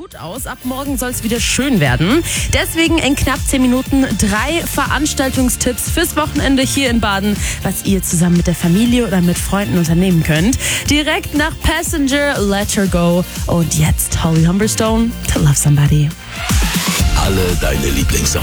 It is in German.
gut aus. Ab morgen soll es wieder schön werden. Deswegen in knapp 10 Minuten 3 Veranstaltungstipps fürs Wochenende hier in Baden, was ihr zusammen mit der Familie oder mit Freunden unternehmen könnt. Direkt nach Passenger, Let Her Go. Und jetzt Holly Humberstone, To Love Somebody. Alle deine Lieblingssongs.